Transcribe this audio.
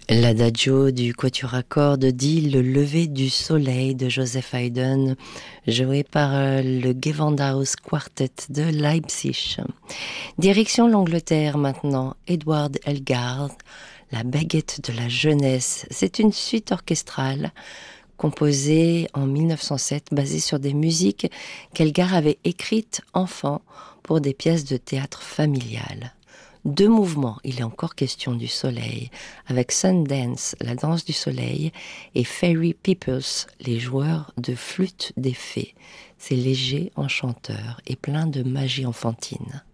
L'adagio du quatuor à cordes dit le lever du soleil de Joseph Haydn, joué par le Gewandhaus Quartet de Leipzig. Direction l'Angleterre maintenant, Edward Elgar, La baguette de la jeunesse. C'est une suite orchestrale composée en 1907, basée sur des musiques qu'Elgar avait écrites enfant pour des pièces de théâtre familiales. Deux mouvements, il est encore question du soleil, avec Sundance, la danse du soleil, et Fairy Peoples, les joueurs de flûte des fées. C'est léger, enchanteur et plein de magie enfantine.